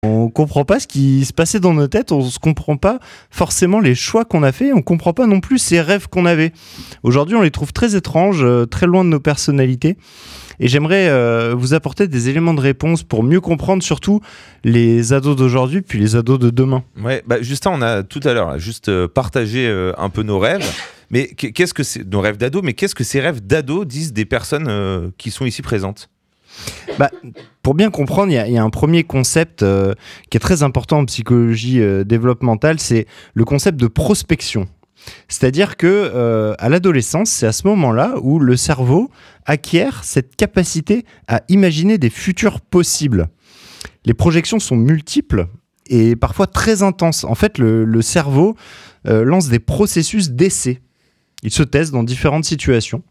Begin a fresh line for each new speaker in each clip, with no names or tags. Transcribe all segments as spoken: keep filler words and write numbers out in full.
On comprend pas ce qui se passait dans nos têtes, on se comprend pas forcément les choix qu'on a fait, on comprend pas non plus ces rêves qu'on avait. Aujourd'hui, on les trouve très étranges, euh, très loin de nos personnalités. Et j'aimerais euh, vous apporter des éléments de réponse pour mieux comprendre surtout les ados d'aujourd'hui puis les ados de demain.
Ouais, bah Justin, on a tout à l'heure juste euh, partagé euh, un peu nos rêves, mais qu'est-ce que c'est nos rêves d'ados, mais qu'est-ce que ces rêves d'ados disent des personnes euh, qui sont ici présentes?
Bah, pour bien comprendre, il y, y a un premier concept euh, qui est très important en psychologie euh, développementale, c'est le concept de prospection. C'est-à-dire que euh, à l'adolescence, c'est à ce moment-là où le cerveau acquiert cette capacité à imaginer des futurs possibles. Les projections sont multiples et parfois très intenses. En fait, le, le cerveau euh, lance des processus d'essai. Il se teste dans différentes situations.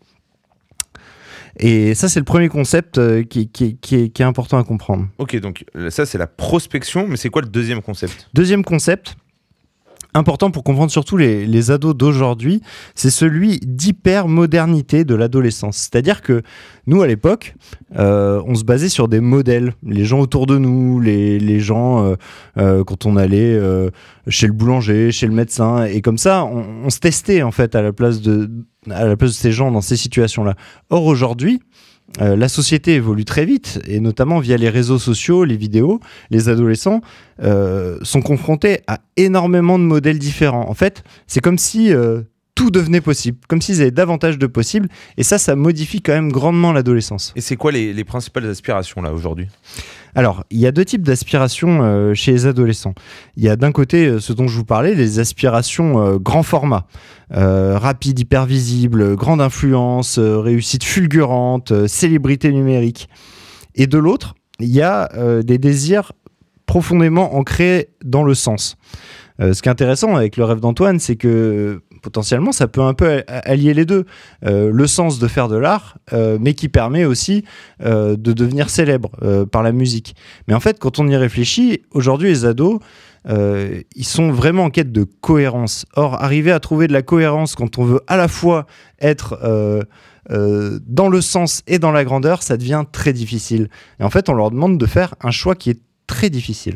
Et ça, c'est le premier concept euh, qui, qui, qui, est, qui est important à comprendre.
Ok, donc ça, c'est la prospection, mais c'est quoi le deuxième concept ?
Deuxième concept, important pour comprendre surtout les, les ados d'aujourd'hui, c'est celui d'hyper-modernité de l'adolescence. C'est-à-dire que nous, à l'époque, euh, on se basait sur des modèles. Les gens autour de nous, les, les gens, euh, euh, quand on allait euh, chez le boulanger, chez le médecin, et comme ça, on, on se testait en fait à la place de, à la place de ces gens dans ces situations-là. Or, aujourd'hui, Euh, la société évolue très vite, et notamment via les réseaux sociaux, les vidéos, les adolescents euh, sont confrontés à énormément de modèles différents. En fait, c'est comme si euh, tout devenait possible, comme s'ils avaient davantage de possibles, et ça, ça modifie quand même grandement l'adolescence.
Et c'est quoi les, les principales aspirations là aujourd'hui ?
Alors, il y a deux types d'aspirations euh, chez les adolescents. Il y a d'un côté, euh, ce dont je vous parlais, les aspirations euh, grand format, euh, rapide, hyper visible, grande influence, euh, réussite fulgurante, euh, célébrité numérique. Et de l'autre, il y a euh, des désirs profondément ancrés dans le sens. Euh, ce qui est intéressant avec le rêve d'Antoine, c'est que potentiellement, ça peut un peu allier les deux. Euh, le sens de faire de l'art, euh, mais qui permet aussi euh, de devenir célèbre euh, par la musique. Mais en fait, quand on y réfléchit, aujourd'hui, les ados, euh, ils sont vraiment en quête de cohérence. Or, arriver à trouver de la cohérence quand on veut à la fois être euh, euh, dans le sens et dans la grandeur, ça devient très difficile. Et en fait, on leur demande de faire un choix qui est très difficile.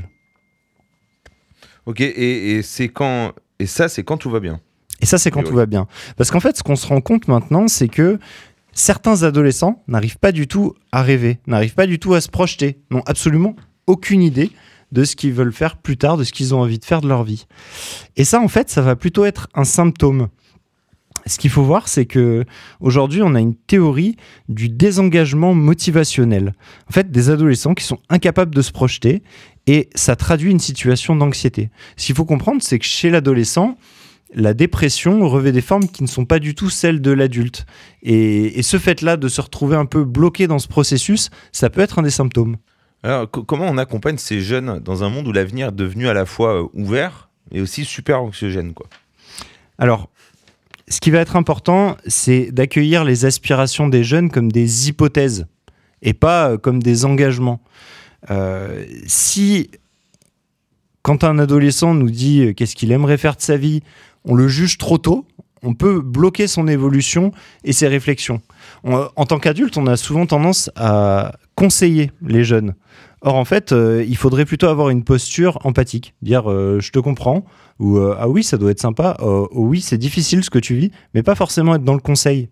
Ok, et, et, c'est quand... et ça, c'est quand tout va bien.
Et ça, c'est quand
et
tout
oui.
va bien. Parce qu'en fait, ce qu'on se rend compte maintenant, c'est que certains adolescents n'arrivent pas du tout à rêver, n'arrivent pas du tout à se projeter, n'ont absolument aucune idée de ce qu'ils veulent faire plus tard, de ce qu'ils ont envie de faire de leur vie. Et ça, en fait, ça va plutôt être un symptôme. Ce qu'il faut voir, c'est qu'aujourd'hui, on a une théorie du désengagement motivationnel. En fait, des adolescents qui sont incapables de se projeter, et ça traduit une situation d'anxiété. Ce qu'il faut comprendre, c'est que chez l'adolescent, la dépression revêt des formes qui ne sont pas du tout celles de l'adulte. Et, et ce fait-là de se retrouver un peu bloqué dans ce processus, ça peut être un des symptômes.
Alors, c- comment on accompagne ces jeunes dans un monde où l'avenir est devenu à la fois euh, ouvert et aussi super anxiogène, quoi ?
Alors, ce qui va être important, c'est d'accueillir les aspirations des jeunes comme des hypothèses et pas euh, comme des engagements. Euh, si, quand un adolescent nous dit euh, qu'est-ce qu'il aimerait faire de sa vie, on le juge trop tôt, on peut bloquer son évolution et ses réflexions. On, en tant qu'adulte, on a souvent tendance à conseiller les jeunes. Or, en fait, euh, il faudrait plutôt avoir une posture empathique. Dire euh, « je te comprends » ou euh, « ah oui, ça doit être sympa euh, »,« oh oui, c'est difficile ce que tu vis », mais pas forcément être dans le conseil.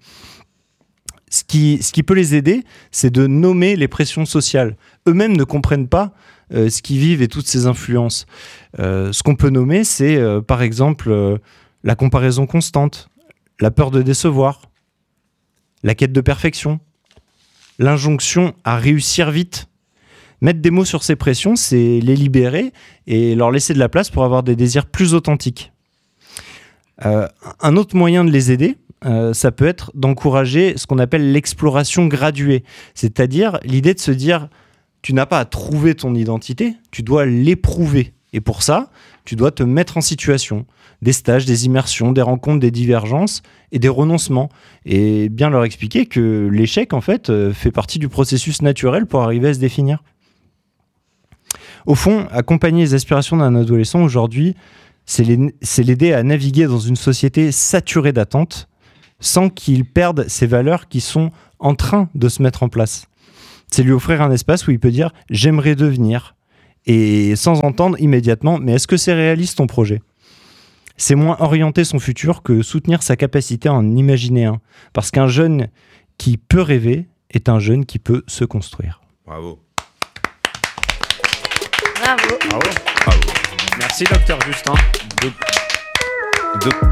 Ce qui, ce qui peut les aider, c'est de nommer les pressions sociales. Eux-mêmes ne comprennent pas euh, ce qu'ils vivent et toutes ces influences. Euh, ce qu'on peut nommer, c'est euh, par exemple euh, la comparaison constante, la peur de décevoir, la quête de perfection, l'injonction à réussir vite. Mettre des mots sur ces pressions, c'est les libérer et leur laisser de la place pour avoir des désirs plus authentiques. Euh, un autre moyen de les aider, euh, ça peut être d'encourager ce qu'on appelle l'exploration graduée. C'est-à-dire l'idée de se dire, tu n'as pas à trouver ton identité, tu dois l'éprouver. Et pour ça, tu dois te mettre en situation. Des stages, des immersions, des rencontres, des divergences et des renoncements. Et bien leur expliquer que l'échec, en fait, euh, fait partie du processus naturel pour arriver à se définir. Au fond, accompagner les aspirations d'un adolescent aujourd'hui, c'est, les, c'est l'aider à naviguer dans une société saturée d'attentes sans qu'il perde ses valeurs qui sont en train de se mettre en place. C'est lui offrir un espace où il peut dire « j'aimerais devenir » et sans entendre immédiatement « mais est-ce que c'est réaliste ton projet ?» C'est moins orienter son futur que soutenir sa capacité à en imaginer un. Parce qu'un jeune qui peut rêver est un jeune qui peut se construire.
Bravo.
Bravo.
Bravo.
Bravo.
Merci, docteur Justin.
De- de-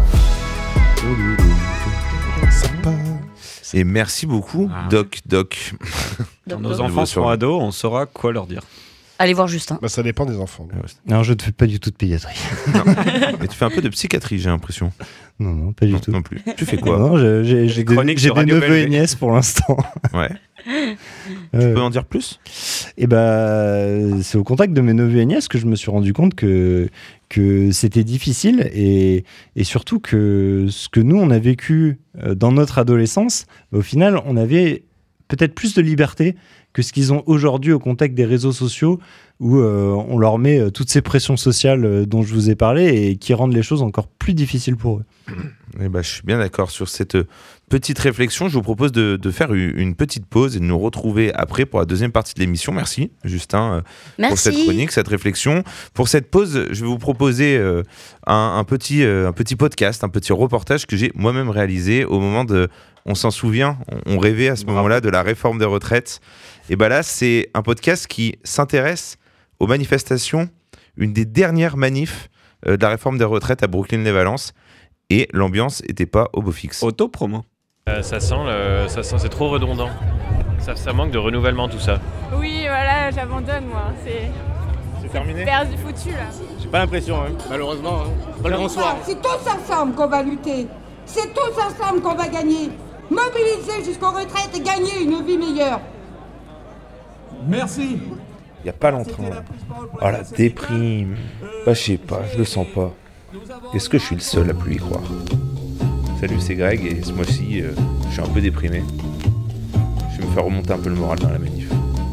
Et merci beaucoup,
Ah.
Doc, Doc.
Quand
Donc,
nos
donc,
enfants
sur-
seront ados, on saura quoi leur dire.
Allez voir Justin.
Bah, ça dépend des enfants.
Non, je ne fais pas du tout de pédiatrie.
Et tu fais un peu de psychiatrie, j'ai l'impression.
Non, non, pas du
Non,
tout.
non plus. Tu fais quoi?
Non, j'ai, j'ai, j'ai des,
chroniques
j'ai
sur
des
Radio
neveux et
Belgique.
nièces pour l'instant.
Ouais. Tu
Euh,
peux en dire plus?
Et bah, c'est au contact de mes neveux et nièces que je me suis rendu compte que, que c'était difficile et, et surtout que ce que nous, on a vécu euh, dans notre adolescence, bah, au final, on avait peut-être plus de liberté que ce qu'ils ont aujourd'hui au contact des réseaux sociaux où euh, on leur met euh, toutes ces pressions sociales euh, dont je vous ai parlé et qui rendent les choses encore plus difficiles pour eux.
Eh ben, je suis bien d'accord sur cette euh, petite réflexion. Je vous propose de, de faire une, une petite pause et de nous retrouver après pour la deuxième partie de l'émission. Merci, Justin, euh, pour cette
Merci.
chronique, cette réflexion. Pour cette pause, je vais vous proposer euh, un, un, petit, euh, un petit podcast, un petit reportage que j'ai moi-même réalisé au moment de... On s'en souvient, on, on rêvait à ce
Bravo.
moment-là de la réforme des retraites. Et ben là, c'est un podcast qui s'intéresse aux manifestations, une des dernières manifs euh, de la réforme des retraites à Brooklyn-les-Valences. Et l'ambiance était pas au beau fixe.
Auto-promo.
Euh, ça sent, le, ça sent, c'est trop redondant. Ça, ça manque de renouvellement tout ça.
Oui, voilà, j'abandonne moi. C'est
C'est terminé.
perdu foutu là.
J'ai pas l'impression, hein. Malheureusement. Hein. Pas le grand soir.
C'est tous ensemble qu'on va lutter. C'est tous ensemble qu'on va gagner. Mobiliser jusqu'aux retraites et gagner une vie meilleure.
Merci.
Il n'y a pas l'entrain là. Oh la déprime. Bah je sais pas, je le sens pas. Est-ce que je suis le seul à plus y croire? Salut, c'est Greg et ce mois-ci, euh, je suis un peu déprimé. Je vais me faire remonter un peu le moral dans la manif.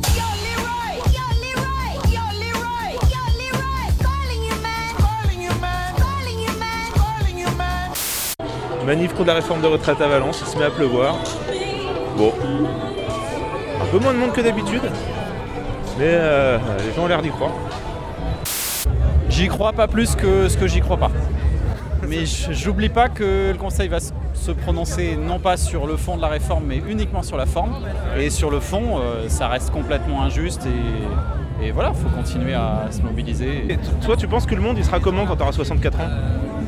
Manif contre la réforme de retraite à Valence, il se met à pleuvoir. Bon, un peu moins de monde que d'habitude, mais euh, les gens ont l'air d'y croire.
J'y crois pas plus que ce que j'y crois pas. Mais j- j'oublie pas que le Conseil va s- se prononcer non pas sur le fond de la réforme, mais uniquement sur la forme. Et sur le fond, euh, ça reste complètement injuste et, et voilà, il faut continuer à se mobiliser.
Et t- toi, tu penses que le monde il sera comment quand tu auras soixante-quatre ans?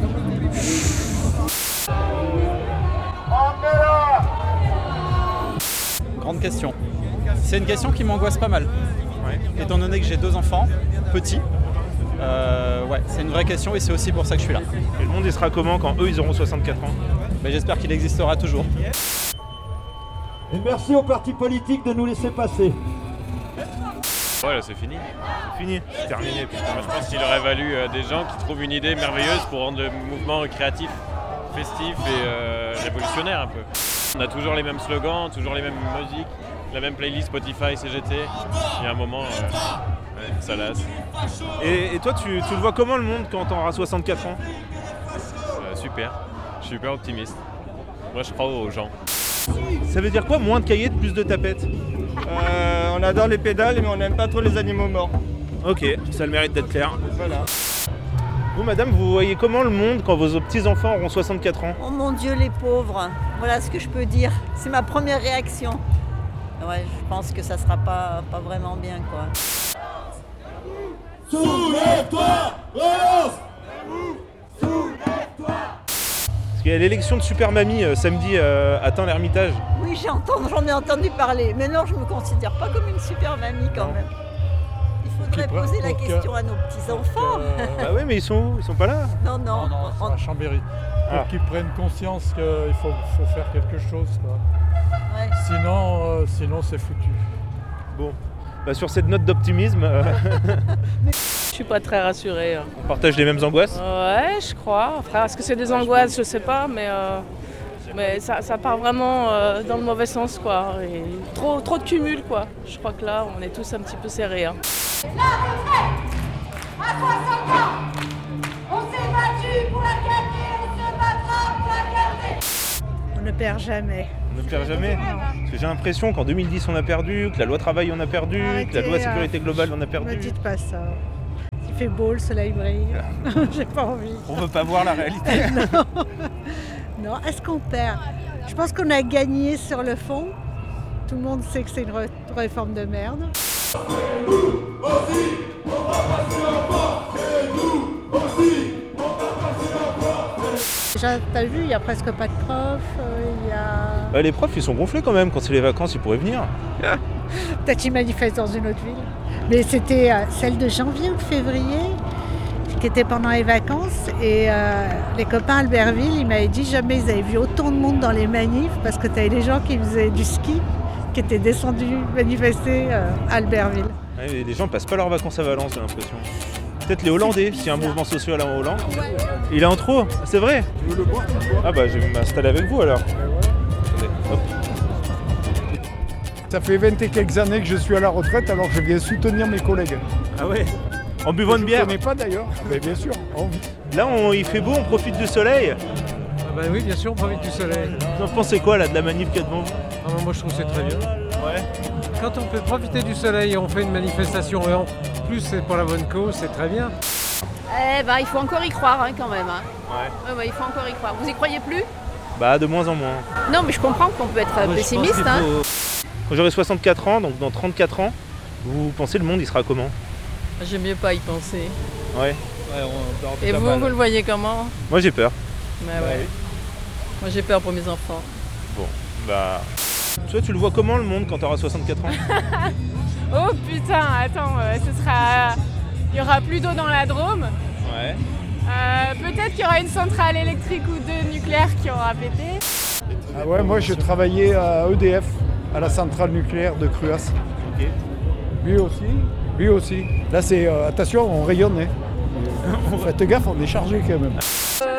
Grande question. C'est une question qui m'angoisse pas mal. Étant donné que j'ai deux enfants, petits, euh, ouais, c'est une vraie question et c'est aussi pour ça que je suis là.
Et le monde il sera comment quand eux ils auront soixante-quatre ans?
Mais j'espère qu'il existera toujours.
Et merci aux partis politiques de nous laisser passer.
Ouais, là, c'est fini.
Fini, c'est terminé. Putain.
Moi, je pense qu'il aurait valu euh, des gens qui trouvent une idée merveilleuse pour rendre le mouvement créatif, festif et euh, révolutionnaire un peu. On a toujours les mêmes slogans, toujours les mêmes musiques, la même playlist Spotify, C G T. Il y a un moment, euh, ouais, ça lasse.
Et, et toi, tu, tu le vois comment le monde quand tu auras soixante-quatre ans?
Euh, super, je suis super optimiste. Moi, je crois aux gens.
Ça veut dire quoi, moins de cahiers, plus de tapettes?
Euh, on adore les pédales, mais on n'aime pas trop les animaux morts.
Ok, ça a le mérite d'être clair.
Voilà.
Vous, madame, vous voyez comment le monde quand vos petits-enfants auront soixante-quatre ans?
Oh mon Dieu, les pauvres. Voilà ce que je peux dire. C'est ma première réaction. Ouais, je pense que ça sera pas, pas vraiment bien, quoi.
Soulève-toi, relance.
Parce qu'il y a l'élection de Super Mamie euh, samedi euh, à Tain-l'Hermitage.
Oui, j'ai entendu, j'en ai entendu parler. Mais non, je me considère pas comme une super mamie quand même. Il faudrait poser la question à nos petits-enfants.
Bah oui, mais ils sont où? Ils sont pas là?
Non, non. on-
à Chambéry.
Ah.
Pour qu'ils prennent conscience qu'il faut, faut faire quelque chose. Quoi.
ouais.
Sinon, euh, sinon c'est foutu.
Bon, bah, sur cette note d'optimisme, euh,
Je suis pas très rassurée. hein.
on partage les mêmes angoisses.
Ouais, je crois. Enfin, est-ce que c'est des angoisses? Je sais pas, mais, euh, mais ça, ça part vraiment euh, dans le mauvais sens, quoi. Et trop, trop de cumul, quoi. Je crois que là, on est tous un petit peu serrés. hein.
À soixante ans, on s'est battu pour la gagner, on se battra pour la garder.
On ne perd jamais.
On ne perd jamais. Parce que j'ai l'impression qu'en deux mille dix on a perdu, que la loi travail on a perdu,
Arrêtez,
que la loi sécurité
euh,
globale on a perdu.
Ne dites pas ça. Il fait beau, le soleil brille. J'ai pas envie.
On veut pas voir la réalité.
non, non. Est-ce qu'on perd? Je pense qu'on a gagné sur le fond. Tout le monde sait que c'est une re- réforme de merde. Déjà, t'as vu, il n'y a presque pas de profs. Il y a...
Bah, les profs ils sont gonflés quand même, quand c'est les vacances ils pourraient venir.
Peut-être qu'ils manifestent dans une autre ville. Mais c'était euh, celle de janvier ou de février, qui était pendant les vacances. Et euh, les copains à Albertville, ils m'avaient dit jamais ils avaient vu autant de monde dans les manifs, parce que tu avais des gens qui faisaient du ski, qui étaient descendus manifester euh, à Albertville.
Ouais, les gens passent pas leurs vacances à Valence, j'ai l'impression. Peut-être les Hollandais, s'il y a un mouvement social en Hollande.
Ouais.
Il est en trop, c'est vrai. Tu veux le boire? Ah bah je vais m'installer avec vous alors. Attendez, hop.
Ça fait vingt et quelques années que je suis à la retraite, alors je viens soutenir mes collègues.
Ah ouais. En buvant une bière?
Je ne connais pas d'ailleurs, mais bien sûr. On...
Là on, il fait beau, on profite du soleil.
Ah bah oui, bien sûr, on profite du soleil.
Vous en pensez quoi là de la manif qu'il y a devant vous?
Ah bah moi je trouve que c'est très bien.
Ouais.
Quand on peut profiter du soleil et on fait une manifestation et en plus c'est pour la bonne cause, c'est très bien.
Eh ben, il faut encore y croire hein, quand même. Hein.
Ouais.
Ouais, ouais, il faut encore y croire. Vous y croyez plus?
Bah de moins en moins.
Non, mais je comprends qu'on peut être
Moi,
pessimiste.
faut...
Hein.
Quand j'aurai soixante-quatre ans, donc dans trente-quatre ans, vous pensez le monde il sera comment?
J'aime mieux pas y penser.
Ouais.
Ouais on Et vous, vous le voyez comment?
Moi j'ai peur.
Bah ouais. ouais. Moi j'ai peur pour mes enfants.
Bon, bah... Toi tu le vois comment le monde quand tu auras soixante-quatre ans?
Oh putain, attends, euh, ce sera... Il y aura plus d'eau dans la Drôme.
Ouais.
Euh, peut-être qu'il y aura une centrale électrique ou deux nucléaires qui aura pété.
Ah ouais, moi je travaillais à E D F, à la centrale nucléaire de Cruas.
Ok.
Lui aussi, lui aussi. Là c'est, euh, attention, on rayonne. Hein. Faites gaffe, on est chargé quand même.
Euh,